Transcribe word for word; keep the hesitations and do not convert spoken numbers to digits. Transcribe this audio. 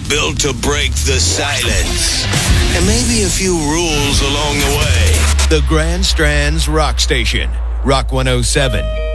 built to break the silence. And maybe a few rules along the way. The Grand Strands Rock Station. Rock one oh seven.